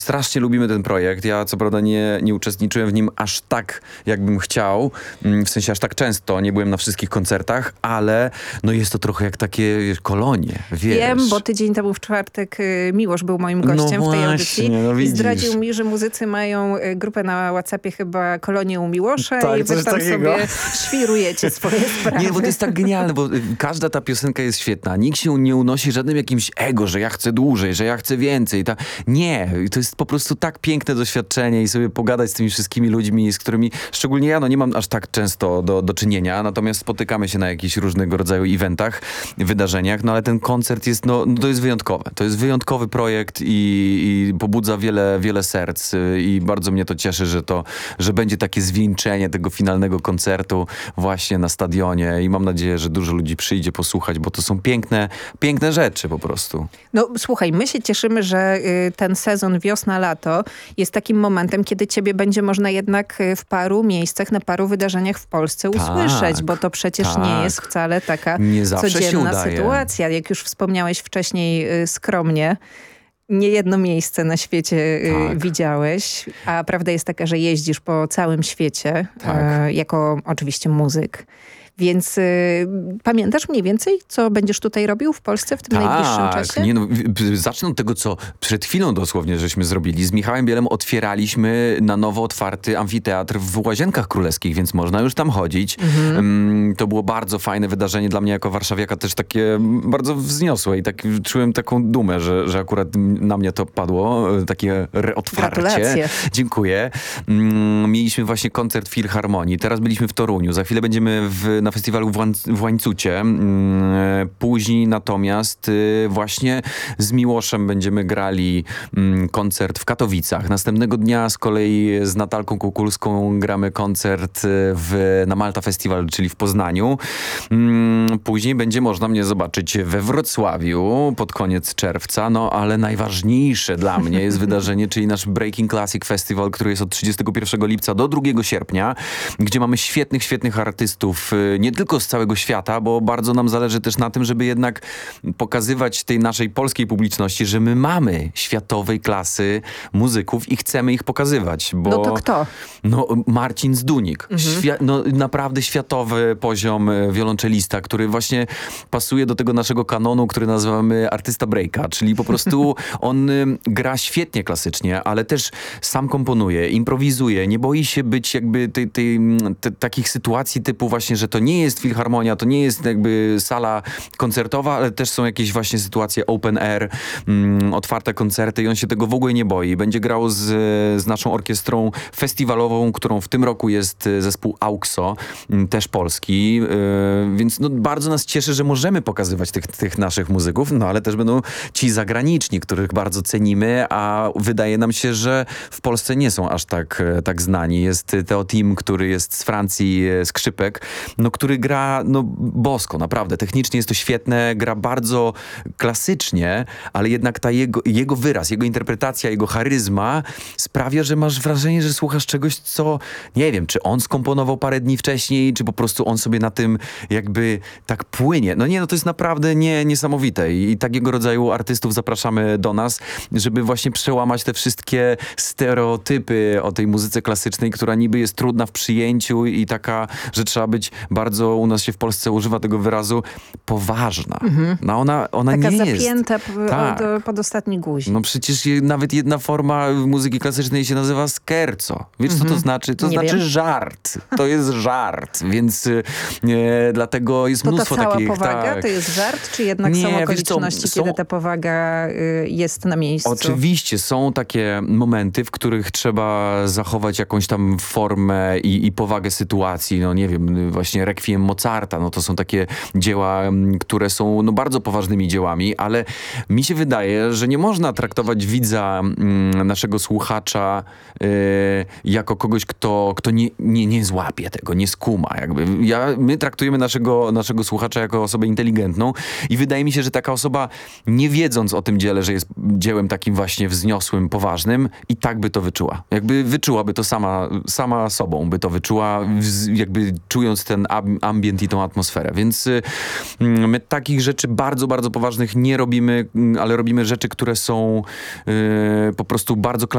Strasznie lubimy ten projekt. Ja co prawda nie uczestniczyłem w nim aż tak, jakbym chciał. W sensie aż tak często. Nie byłem na wszystkich koncertach, ale no jest to trochę jak takie kolonie, wiesz. Wiem, bo tydzień temu w czwartek Miłosz był moim gościem w tej audycji. No I widzisz. zdradził mi, że muzycy mają grupę na WhatsAppie chyba Kolonię u Miłosza Tak, i wy coś tam takiego. sobie świrujecie swoje sprawy. Nie, bo to jest tak genialne, bo każda ta piosenka jest świetna. Nikt się nie unosi żadnym jakimś ego, że ja chcę dłużej, że ja chcę więcej. Nie, to jest po prostu tak piękne doświadczenie i sobie pogadać z tymi wszystkimi ludźmi, z którymi, szczególnie ja, nie mam aż tak często do czynienia, natomiast spotykamy się na jakichś różnego rodzaju eventach, wydarzeniach, ale ten koncert jest, to jest wyjątkowe. To jest wyjątkowy projekt i pobudza wiele serc i bardzo mnie to cieszy, że będzie takie zwieńczenie tego finalnego koncertu właśnie na stadionie i mam nadzieję, że dużo ludzi przyjdzie posłuchać, bo to są piękne rzeczy po prostu. No słuchaj, my się cieszymy, że ten sezon wiosna-lato jest takim momentem, kiedy ciebie będzie można jednak w paru miejscach, na paru wydarzeniach w Polsce usłyszeć, bo to przecież nie jest wcale taka nie zawsze się codzienna udaje. sytuacja. Jak już wspomniałeś wcześniej skromnie, nie jedno miejsce na świecie widziałeś, a prawda jest taka, że jeździsz po całym świecie jako oczywiście muzyk. Więc pamiętasz mniej więcej, co będziesz tutaj robił w Polsce w tym najbliższym czasie? Zacznę od tego, co przed chwilą dosłownie żeśmy zrobili. Z Michałem Bielem otwieraliśmy na nowo otwarty amfiteatr w Łazienkach Królewskich, więc można już tam chodzić. To było bardzo fajne wydarzenie dla mnie jako warszawiaka, też takie bardzo wzniosłe i tak czułem taką dumę, że akurat na mnie to padło, takie otwarcie. Gratulacje. Dziękuję. Mieliśmy właśnie koncert Filharmonii. Teraz byliśmy w Toruniu. Za chwilę będziemy na festiwalu w Łańcucie. Później natomiast właśnie z Miłoszem będziemy grali koncert w Katowicach. Następnego dnia z kolei z Natalką Kukulską gramy koncert na Malta Festival, czyli w Poznaniu. Później będzie można mnie zobaczyć we Wrocławiu pod koniec czerwca, ale najważniejsze dla mnie jest wydarzenie, czyli nasz Breaking Classic Festival, który jest od 31 lipca do 2 sierpnia, gdzie mamy świetnych artystów, nie tylko z całego świata, bo bardzo nam zależy też na tym, żeby jednak pokazywać tej naszej polskiej publiczności, że my mamy światowej klasy muzyków i chcemy ich pokazywać. Bo, no to kto? Marcin Zdunik. Naprawdę światowy poziom wiolonczelista, który właśnie pasuje do tego naszego kanonu, który nazywamy artysta breaka, czyli po prostu on gra świetnie klasycznie, ale też sam komponuje, improwizuje, nie boi się być jakby takich sytuacji typu właśnie, że to nie jest filharmonia, to nie jest jakby sala koncertowa, ale też są jakieś właśnie sytuacje open air, otwarte koncerty i on się tego w ogóle nie boi. Będzie grał z naszą orkiestrą festiwalową, którą w tym roku jest zespół AUXO, też polski, więc bardzo nas cieszy, że możemy pokazywać tych naszych muzyków, ale też będą ci zagraniczni, których bardzo cenimy, a wydaje nam się, że w Polsce nie są aż tak znani. Jest Theo Tim, który jest z Francji, skrzypek, który gra bosko, naprawdę. Technicznie jest to świetne, gra bardzo klasycznie, ale jednak ta jego wyraz, jego interpretacja, jego charyzma sprawia, że masz wrażenie, że słuchasz czegoś, co nie wiem, czy on skomponował parę dni wcześniej, czy po prostu on sobie na tym jakby tak płynie. To jest naprawdę niesamowite i takiego rodzaju artystów zapraszamy do nas, żeby właśnie przełamać te wszystkie stereotypy o tej muzyce klasycznej, która niby jest trudna w przyjęciu i taka, że trzeba być bardzo, u nas się w Polsce używa tego wyrazu, poważna. Ona taka nie jest. Zapięta pod ostatni guzik. Przecież nawet jedna forma muzyki klasycznej się nazywa scherzo. Wiesz, co to znaczy? To znaczy żart. To jest żart, więc dlatego jest mnóstwo takich... To ta cała powaga to jest żart, czy jednak są okoliczności, kiedy ta powaga jest na miejscu? Oczywiście są takie momenty, w których trzeba zachować jakąś tam formę i powagę sytuacji. Nie wiem, właśnie Requiem Mozarta, to są takie dzieła, które są bardzo poważnymi dziełami, ale mi się wydaje, że nie można traktować widza, naszego słuchacza jako kogoś, kto nie złapie tego, nie skuma. My traktujemy naszego słuchacza jako osobę inteligentną i wydaje mi się, że taka osoba, nie wiedząc o tym dziele, że jest dziełem takim właśnie wzniosłym, poważnym, i tak by to wyczuła. Wyczułaby to sama sobą, by to wyczuła, czując ten ambient i tą atmosferę. Więc my takich rzeczy bardzo, bardzo poważnych nie robimy, ale robimy rzeczy, które są po prostu bardzo